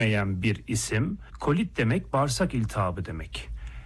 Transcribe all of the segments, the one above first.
bir isim. Kolit demek bağırsak iltihabı demek.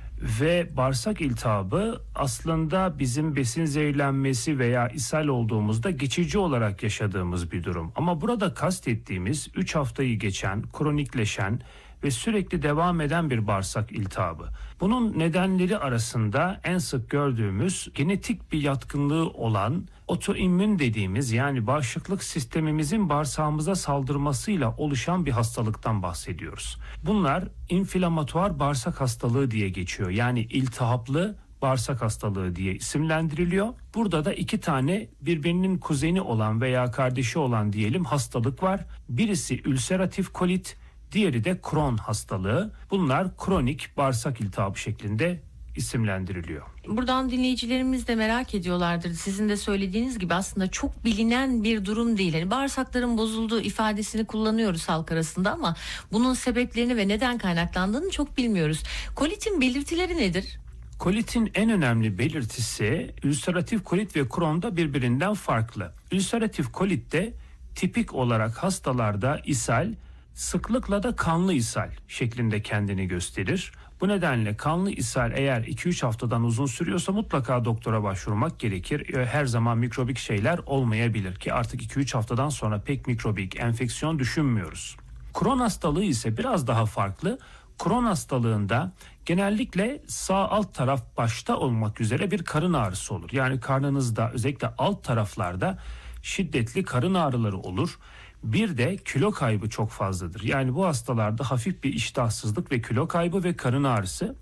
Ve bağırsak iltihabı aslında bizim besin zehirlenmesi veya ishal olduğumuzda geçici olarak yaşadığımız bir durum. Ama burada kastettiğimiz 3 haftayı geçen, kronikleşen ve sürekli devam eden bir bağırsak iltihabı. Bunun nedenleri arasında en sık gördüğümüz genetik bir yatkınlığı olan otoimmün dediğimiz, yani bağışıklık sistemimizin bağırsağımıza saldırmasıyla oluşan bir hastalıktan bahsediyoruz. Bunlar inflamatuar bağırsak hastalığı diye geçiyor. Yani iltihaplı bağırsak hastalığı diye isimlendiriliyor. Burada da 2 tane birbirinin kuzeni olan veya kardeşi olan diyelim hastalık var. Birisi ülseratif kolit, diğeri de Crohn hastalığı. Bunlar kronik bağırsak iltihabı şeklinde isimlendiriliyor. Buradan dinleyicilerimiz de merak ediyorlardır. Sizin de söylediğiniz gibi aslında çok bilinen bir durum değil. Yani bağırsakların bozulduğu ifadesini kullanıyoruz halk arasında ama bunun sebeplerini ve neden kaynaklandığını çok bilmiyoruz. Kolitin belirtileri nedir? Kolitin en önemli belirtisi ülseratif kolit ve Crohn'da birbirinden farklı. Ülseratif kolitte tipik olarak hastalarda ishal, sıklıkla da kanlı ishal şeklinde kendini gösterir. Bu nedenle kanlı ishal eğer 2-3 haftadan uzun sürüyorsa mutlaka doktora başvurmak gerekir. Her zaman mikrobik şeyler olmayabilir ki artık 2-3 haftadan sonra pek mikrobik enfeksiyon düşünmüyoruz. Crohn hastalığı ise biraz daha farklı. Crohn hastalığında genellikle sağ alt taraf başta olmak üzere bir karın ağrısı olur. Yani karnınızda özellikle alt taraflarda şiddetli karın ağrıları olur. Bir de kilo kaybı çok fazladır. Yani bu hastalarda hafif bir iştahsızlık ve kilo kaybı ve karın ağrısı.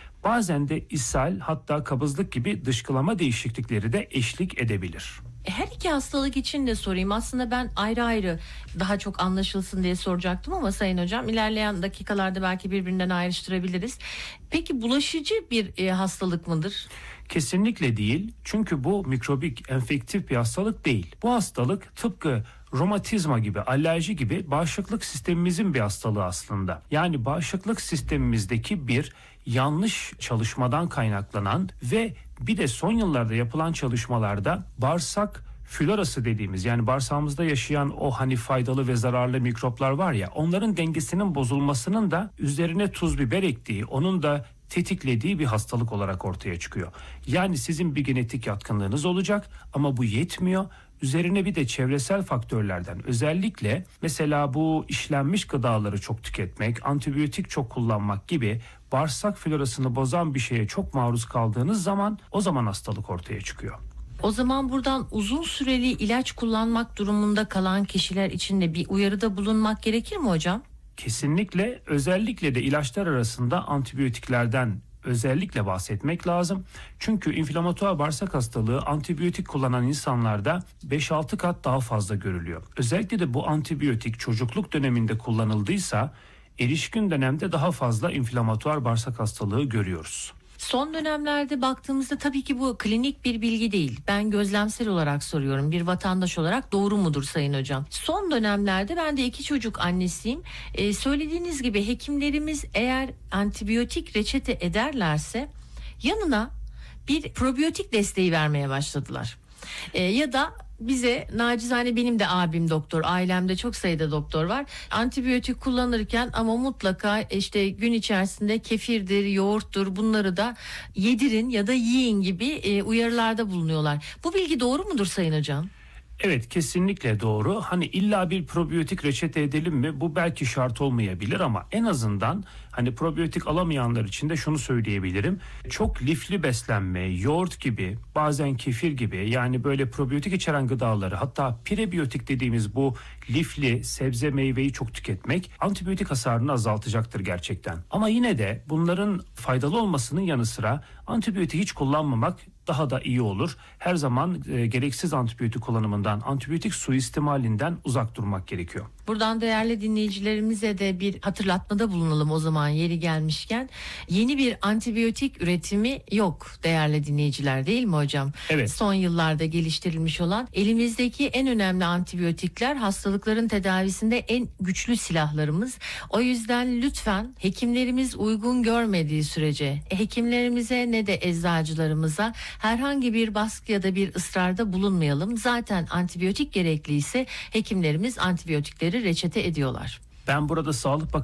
Bazen de ishal, hatta kabızlık gibi dışkılama değişiklikleri de eşlik edebilir. Her iki hastalık için de sorayım. Aslında ben ayrı ayrı daha çok anlaşılsın diye soracaktım ama Sayın Hocam ilerleyen dakikalarda belki birbirinden ayrıştırabiliriz. Peki bulaşıcı bir hastalık mıdır? Kesinlikle değil. Çünkü bu mikrobik, enfektif bir hastalık değil. Bu hastalık tıpkı romatizma gibi, alerji gibi bağışıklık sistemimizin bir hastalığı aslında. Yani bağışıklık sistemimizdeki bir yanlış çalışmadan kaynaklanan ve bir de son yıllarda yapılan çalışmalarda bağırsak florası dediğimiz, yani bağırsağımızda yaşayan o hani faydalı ve zararlı mikroplar var ya, onların dengesinin bozulmasının da üzerine tuz biber ektiği, onun da tetiklediği bir hastalık olarak ortaya çıkıyor. Yani sizin bir genetik yatkınlığınız olacak ama bu yetmiyor. Üzerine bir de çevresel faktörlerden, özellikle mesela bu işlenmiş gıdaları çok tüketmek, antibiyotik çok kullanmak gibi bağırsak florasını bozan bir şeye çok maruz kaldığınız zaman o zaman hastalık ortaya çıkıyor. O zaman buradan uzun süreli ilaç kullanmak durumunda kalan kişiler için de bir uyarıda bulunmak gerekir mi hocam? Kesinlikle, özellikle de ilaçlar arasında antibiyotiklerden özellikle bahsetmek lazım. Çünkü inflamatuar bağırsak hastalığı antibiyotik kullanan insanlarda 5-6 kat daha fazla görülüyor. Özellikle de bu antibiyotik çocukluk döneminde kullanıldıysa erişkin dönemde daha fazla inflamatuar bağırsak hastalığı görüyoruz. Son dönemlerde baktığımızda tabii ki bu klinik bir bilgi değil. Ben gözlemsel olarak soruyorum. Bir vatandaş olarak doğru mudur Sayın Hocam? Son dönemlerde ben de 2 çocuk annesiyim. Söylediğiniz gibi hekimlerimiz eğer antibiyotik reçete ederlerse yanına bir probiyotik desteği vermeye başladılar. Ya da bize nacizane, benim de abim doktor, ailemde çok sayıda doktor var. Antibiyotik kullanırken ama mutlaka işte gün içerisinde kefirdir, yoğurttur, bunları da yedirin ya da yiyin gibi uyarılarda bulunuyorlar. Bu bilgi doğru mudur Sayın Hocam? Evet, kesinlikle doğru. Hani illa bir probiyotik reçete edelim mi? Bu belki şart olmayabilir ama en azından hani probiyotik alamayanlar için de şunu söyleyebilirim. Çok lifli beslenme, yoğurt gibi, bazen kefir gibi, yani böyle probiyotik içeren gıdaları, hatta prebiyotik dediğimiz bu lifli sebze meyveyi çok tüketmek antibiyotik hasarını azaltacaktır gerçekten. Ama yine de bunların faydalı olmasının yanı sıra antibiyotik hiç kullanmamak daha da iyi olur. Her zaman gereksiz antibiyotik kullanımından, antibiyotik suistimalinden uzak durmak gerekiyor. Buradan değerli dinleyicilerimize de bir hatırlatmada bulunalım o zaman yeri gelmişken. Yeni bir antibiyotik üretimi yok değerli dinleyiciler, değil mi hocam? Evet. Son yıllarda geliştirilmiş olan elimizdeki en önemli antibiyotikler hastalıkların tedavisinde en güçlü silahlarımız. O yüzden lütfen hekimlerimiz uygun görmediği sürece hekimlerimize ne de eczacılarımıza herhangi bir baskı ya da bir ısrarda bulunmayalım. Zaten antibiyotik gerekliyse hekimlerimiz antibiyotikleri reçete ediyorlar. Ben burada Sağlık Bakanı